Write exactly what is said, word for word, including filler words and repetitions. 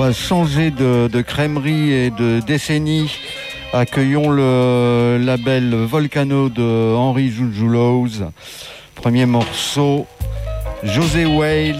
va changer de, de crèmerie et de décennie. Accueillons le label Volcano de Henry Jujulos. Premier morceau, José Wales.